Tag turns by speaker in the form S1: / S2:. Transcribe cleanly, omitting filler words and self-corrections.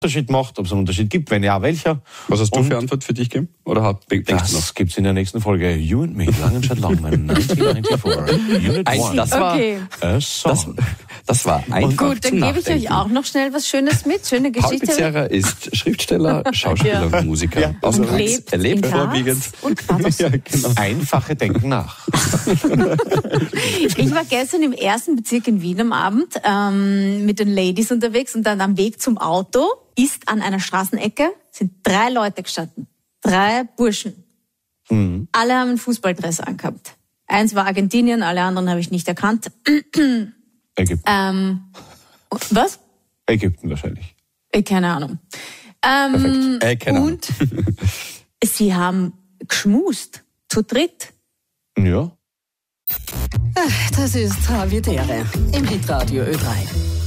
S1: Unterschied macht, ob es einen Unterschied gibt, wenn ja, welcher.
S2: Was hast du für Antwort für dich gegeben? Oder denkst du noch?
S1: Das gibt's in der nächsten Folge. You and Me, Langenscheid Langmann, 1994. Unit 1.
S2: Das war,
S3: Okay.
S2: das war einfach
S3: Gut, dann gebe ich euch auch noch schnell was Schönes mit. Schöne
S2: Paul
S3: Geschichte.
S2: Pizzerra ist Schriftsteller, Schauspieler und Musiker. Aus
S3: Und
S2: Graz.
S3: lebt
S2: Er lebt
S3: in Graz
S2: vorwiegend.
S3: und Graz.
S2: Ja, genau.
S1: Einfache Denken nach.
S3: Ich war gestern im 1. Bezirk in Wien am Abend mit den Ladies unterwegs und dann am Weg zum Auto ist an einer Straßenecke, sind 3 Leute gestanden. 3 Burschen.
S1: Mhm.
S3: Alle haben einen Fußballdress angehabt. Eins war Argentinien, alle anderen habe ich nicht erkannt.
S1: Ägypten.
S3: Was?
S1: Ägypten wahrscheinlich.
S3: Keine Ahnung.
S2: Keine Ahnung.
S3: Und sie haben geschmust. Zu dritt.
S1: Ja.
S4: Das ist Havidere im Hitradio Ö3.